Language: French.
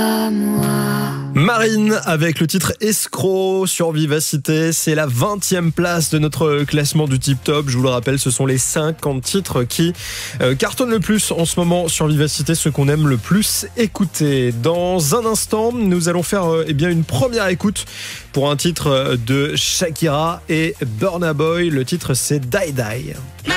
Marine avec le titre Escroc sur Vivacité, c'est la 20e place de notre classement du Tip Top. Je vous le rappelle, ce sont les 50 titres qui cartonnent le plus en ce moment sur Vivacité, ceux qu'on aime le plus écouter. Dans un instant, nous allons faire une première écoute pour un titre de Shakira et Burna Boy. Le titre c'est Die Die.